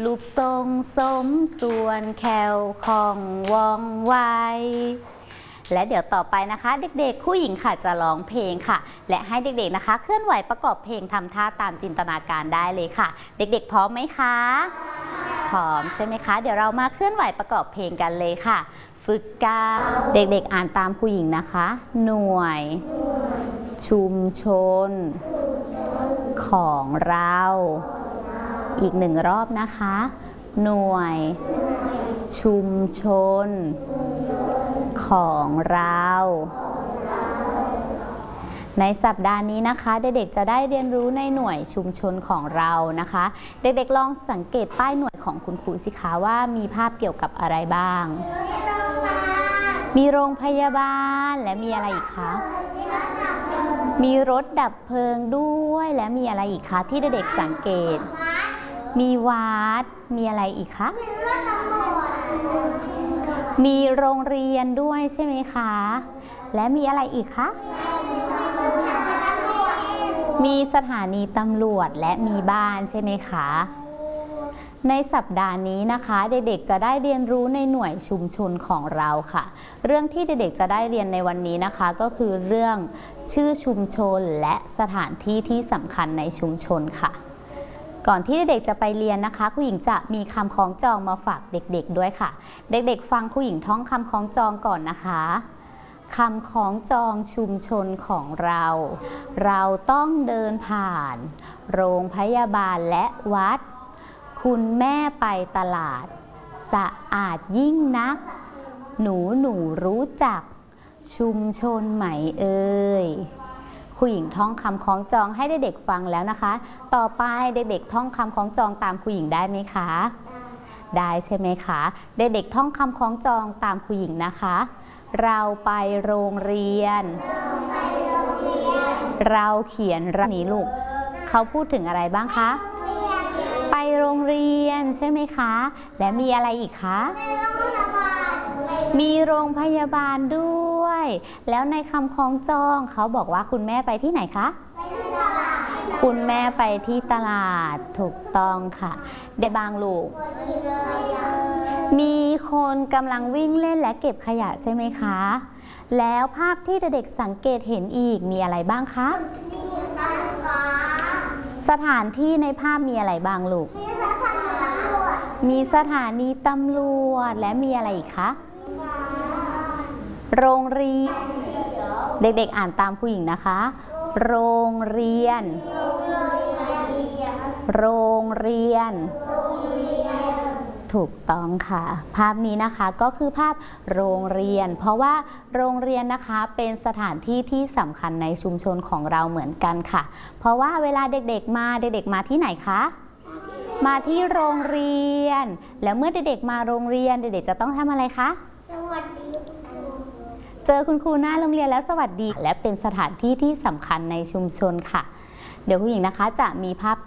รูปทรงสมส่วนแคล่วคล่องว่องไวและเดี๋ยวต่อไปนะคะเด็กๆผู้หญิงค่ะจะร้องเพลงค่ะและให้เด็กๆนะคะเคลื่อนไหวประกอบเพลงทำท่าตามจินตนาการได้เลยค่ะเด็กๆพร้อมไหมคะพร้อมใช่ไหมคะเดี๋ยวเรามาเคลื่อนไหวประกอบเพลงกันเลยค่ะฝึกการเด็กๆอ่านตามผู้หญิงนะคะหน่วยชุมชนของเราอีกหนึ่งรอบนะคะหน่วยชุมชนของเราในสัปดาห์นี้นะคะเด็กๆจะได้เรียนรู้ในหน่วยชุมชนของเรานะคะเด็กๆลองสังเกตป้ายหน่วยของคุณครูสิคะว่ามีภาพเกี่ยวกับอะไรบ้างมีโรงพยาบาลและมีอะไรอีกคะมีรถดับเพลิงด้วยและมีอะไรอีกคะที่เด็กๆสังเกตมีวัดมีอะไรอีกคะมีโรงเรียนด้วยใช่ไหมคะและมีอะไรอีกคะมีสถานีตำรวจและมีบ้านใช่ไหมคะในสัปดาห์นี้นะคะเด็กๆจะได้เรียนรู้ในหน่วยชุมชนของเราค่ะเรื่องที่เด็กๆจะได้เรียนในวันนี้นะคะก็คือเรื่องชื่อชุมชนและสถานที่ที่สำคัญในชุมชนค่ะก่อนที่เด็กๆจะไปเรียนนะคะครูหญิงจะมีคำคล้องจองมาฝากเด็กๆด้วยค่ะเด็กๆฟังครูหญิงท่องคำคล้องจองก่อนนะคะคำคล้องจองชุมชนของเราเราต้องเดินผ่านโรงพยาบาลและวัดคุณแม่ไปตลาดสะอาดยิ่งนักหนูรู้จักชุมชนไหมเอ่ยครูหญิงท่องคำคล้องจองให้เด็กๆฟังแล้วนะคะต่อไปเด็กๆท่องคำคล้องจองตามครูหญิงได้ไหมคะได้ใช่ไหมคะเด็กๆท่องคำคล้องจองตามครูหญิงนะคะเราไปโรงเรียนเราเขียนนี้ลูกเขาพูดถึงอะไรบ้างคะไปโรงเรียนใช่ไหมคะและมีอะไรอีกคะมีโรงพยาบาลด้วยแล้วในคำคล้องจองเขาบอกว่าคุณแม่ไปที่ไหนคะคุณแม่ไปที่ตลาดถูกต้องค่ะเด็กบางลูกมีคนกำลังวิ่งเล่นและเก็บขยะใช่ไหมคะแล้วภาพที่เด็กๆสังเกตเห็นอีกมีอะไรบ้างคะสถานที่ในภาพมีอะไรบ้างลูกมีสถานีตำรวจและมีอะไรอีกคะโรงเรียนเด็กๆอ่านตามผู้หญิงนะคะโรงเรียนโรงเรียนถูกต้องค่ะภาพนี้นะคะก็คือภาพโรงเรียนเพราะว่าโรงเรียนนะคะเป็นสถานที่ที่สำคัญในชุมชนของเราเหมือนกันค่ะเพราะว่าเวลาเด็กๆมาที่ไหนคะมาที่โรงเรียนแล้วเมื่อเด็กๆมาโรงเรียนเด็กๆจะต้องทำอะไรคะสวัสดีเจอคุณครูหน้าโรงเรียนแล้วสวัสดีและเป็นสถานที่ที่สำคัญในชุมชนค่ะเดี๋ยวผู้หญิงนะคะจะมีภาพ